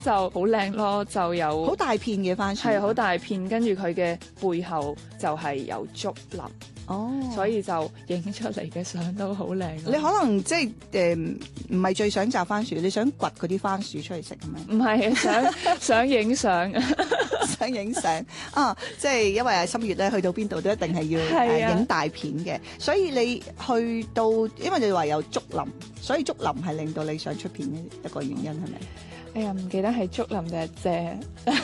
就好靚咯，就有好大片嘅番薯， 係好大片，跟住佢嘅背後就係有竹林，所以就影出嚟嘅相都好靚。 你可能即係唔係最想摘番薯，你想掘嗰啲番薯出嚟食咁樣？ 唔係想影相， 想影相啊！即係因為深月咧，去到邊度都一定係要影大片嘅，所以你去到，因為你話有竹林，所以竹林係令到你想出片嘅一個原因係咪？ 哎呀，唔記得係竹林定係蔗？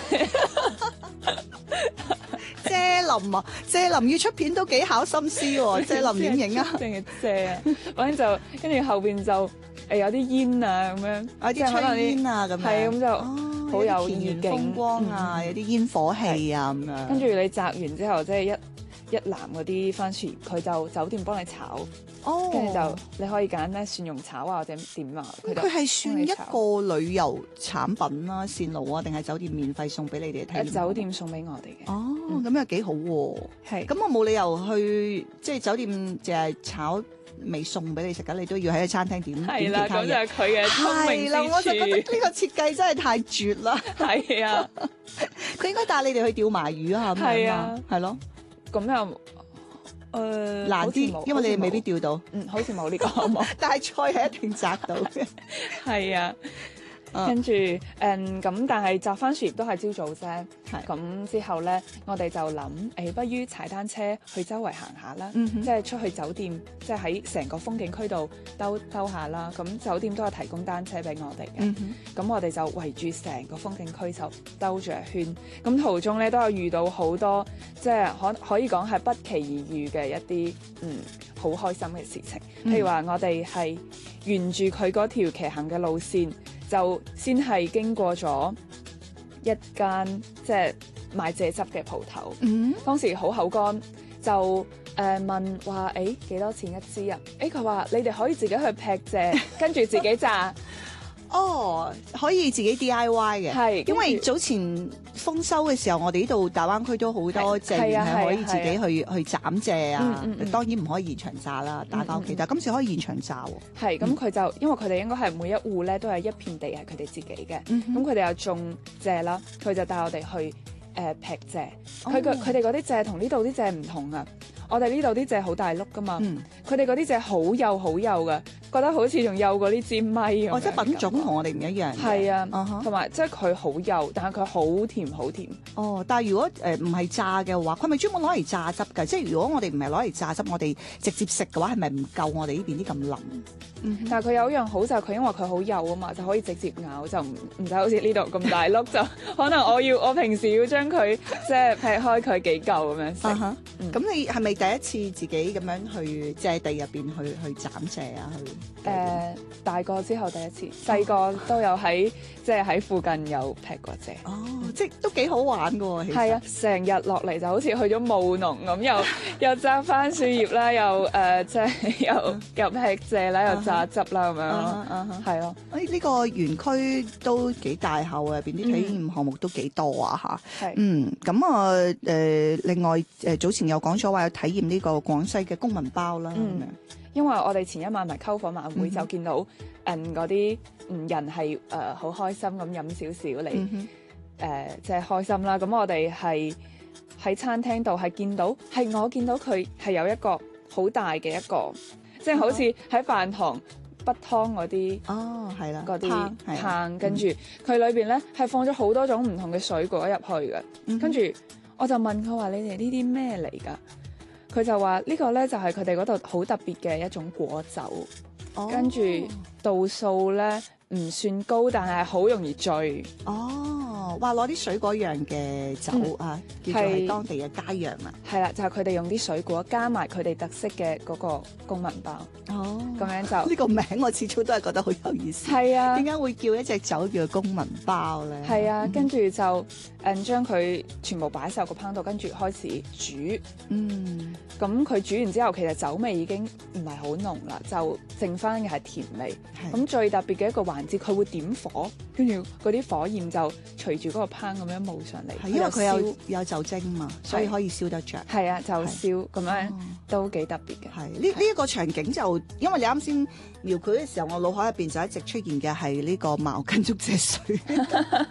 蔗林啊，蔗林要出片都幾考心思喎，蔗林點影啊？ 定係蔗啊？反正就跟住後邊就有啲煙啊咁樣， 有啲炊煙啊咁樣， 係咁就好有意境， 風光啊，有啲煙火氣啊咁樣。 跟住你摘完之後，即係一籃嗰啲番薯葉，佢就酒店幫你炒。跟住就你可以揀咧蒜蓉炒啊，或者點啊。佢係算一個旅遊產品啦，線路啊，定係酒店免費送俾你哋睇？ 酒店送俾我哋嘅。 咁又幾好喎。係。咁我冇理由去即係酒店淨係炒未送俾你食㗎，你都要喺個餐廳點係啦，咁就係佢嘅聰明之處。係啦， 我就覺得呢個設計真係太絕啦。 係啊， 佢應該帶你哋去釣埋魚啊， 係啊， 係咯。 咁又難啲，因為你哋未必釣到。 好似冇呢個項目， 但係菜係一定摘到嘅。 係啊。跟住咁，但係摘番薯葉都係朝早啫。咁之後咧，我哋就諗不如踩單車去周圍行下啦。即係出去酒店，即係喺成個風景區度兜下啦。咁酒店都有提供單車俾我哋嘅。咁我哋就圍住成個風景區就兜住一圈。咁途中咧都有遇到好多即係可以講係不期而遇嘅一啲好開心嘅事情。譬如話我哋係沿住佢嗰條騎行嘅路線。就先係經過咗一間即係賣蔗汁嘅鋪頭，當時好口乾，就問話幾多錢一支啊？佢話你哋可以自己去劈蔗，跟住自己榨。 可以自己 DIY 嘅， 係因為早前豐收嘅時候，我哋呢度大灣區都好多蔗園係可以自己去斬蔗啊。當然唔可以現場榨啦，帶翻屋企。但係今次可以現場榨喎。係咁佢就因為佢哋應該係每一戶咧都係一片地係佢哋自己嘅，咁佢哋又種蔗啦，佢就帶我哋去劈蔗。佢哋嗰啲蔗同呢度啲蔗唔同啊。我哋呢度啲蔗好大碌噶嘛，佢哋嗰啲蔗好幼好幼噶，覺得好似仲幼過呢支咪咁。 即係品種同我哋唔一樣。 係啊，同埋即係佢好幼，但係佢好甜好甜。 但係如果唔係榨嘅話，佢係咪專門攞嚟榨汁㗎？即係如果我哋唔係攞嚟榨汁，我哋直接食嘅話，係咪唔夠我哋呢邊啲咁腍？ 但係佢有一樣好就係佢因為佢好幼啊嘛，就可以直接咬，就唔使好似呢度咁大碌，就可能我平時要將佢即係劈開佢幾嚿咁樣食。 咁你係咪第一次自己咁樣去蔗地入邊去斬蔗啊？ 大個之後第一次，細個都有即係喺附近有劈過蔗。 即係都幾好玩㗎喎。 係啊，成日落嚟就好似去咗務農咁，又摘番薯葉啦，又即係又劈蔗啦，又榨汁啦咁樣咯。係咯。 呢個園區都幾大口啊，入邊啲體驗項目都幾多啊嚇。咁另外早前有講咗話有體驗呢個廣西嘅公民包啦。 因為我哋前一晚咪篝火晚會就見到嗰啲人係好開心咁飲少少嚟即係開心啦。咁我哋係喺餐廳度係見到我見到佢係有一個好大嘅一個，即係好似喺飯堂筆湯嗰啲係啦嗰啲湯，跟住佢裏邊咧係放咗好多種唔同嘅水果入去嘅。跟住我就問佢話：你哋呢啲咩嚟㗎？佢就話呢個咧就係佢哋嗰度好特別嘅一種果酒，跟住度數咧唔算高，但係好容易醉。 話攞啲水果釀嘅酒啊，叫做係當地嘅佳釀啊。 係啦，就係佢哋用啲水果加埋佢哋特色嘅嗰個公民包。咁樣就呢個名我始終都係覺得好有意思。係啊，點解會叫一隻酒叫做公民包咧？ 係啊，跟住就將佢全部擺晒個烹度，跟住開始煮。咁佢煮完之後，其實酒味已經唔係好濃啦，就剩翻嘅係甜味。咁最特別嘅一個環節，佢會點火，跟住嗰啲火焰就隨住嗰個烹咁樣冒上嚟。 因為佢有酒精嘛，所以可以燒得着。係啊， 就燒咁樣都幾特別嘅。 係呢一個場景就，因為你啱先描繪嘅時候，我腦海入邊就一直出現嘅係呢個茅根竹蔗水。